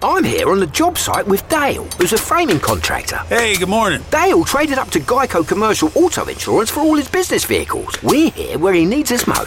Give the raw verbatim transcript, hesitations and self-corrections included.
I'm here on the job site with Dale, who's a framing contractor. Hey, good morning. Dale traded up to Geico Commercial Auto Insurance for all his business vehicles. We're here where he needs us most.